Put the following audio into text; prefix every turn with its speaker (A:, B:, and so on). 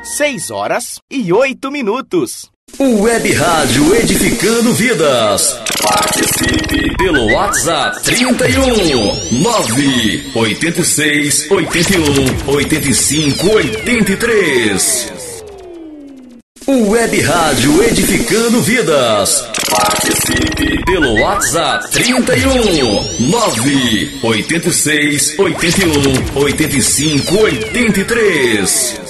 A: 6h08.
B: Web Rádio Edificando Vidas. Participe pelo WhatsApp 31 986 81 85 83. Web Rádio Edificando Vidas. Participe pelo WhatsApp 31 986 81 85 83.